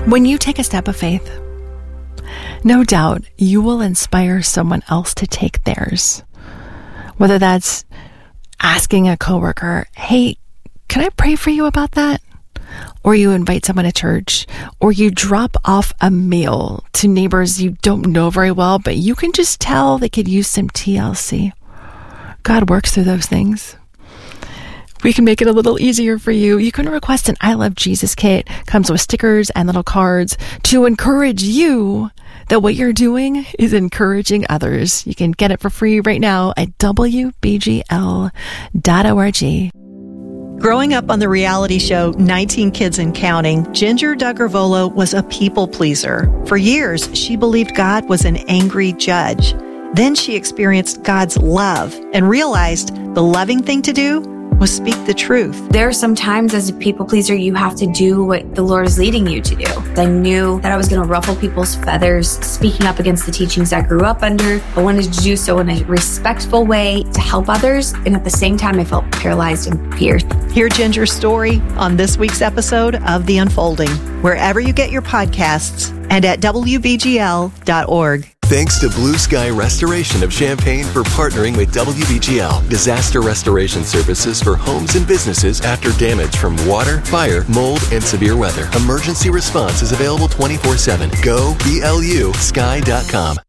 When you take a step of faith, no doubt you will inspire someone else to take theirs. Whether that's asking a coworker, hey, can I pray for you about that? Or you invite someone to church, or you drop off a meal to neighbors you don't know very well, but you can just tell they could use some TLC. God works through those things. We can make it a little easier for you. You can request an I Love Jesus kit. Comes with stickers and little cards to encourage you that what you're doing is encouraging others. You can get it for free right now at WBGL.org. Growing up on the reality show 19 Kids and Counting, Ginger Duggarvolo was a people pleaser. For years, she believed God was an angry judge. Then she experienced God's love and realized the loving thing to do was speak the truth. There are some times as a people pleaser, you have to do what the Lord is leading you to do. I knew that I was going to ruffle people's feathers, speaking up against the teachings I grew up under. I wanted to do so in a respectful way to help others. And at the same time, I felt paralyzed and feared. Hear Ginger's story on this week's episode of The Unfolding, wherever you get your podcasts and at WBGL.org. Thanks to Blue Sky Restoration of Champaign for partnering with WBGL Disaster Restoration Services for homes and businesses after damage from water, fire, mold, and severe weather. Emergency response is available 24/7. Go BLUsky.com.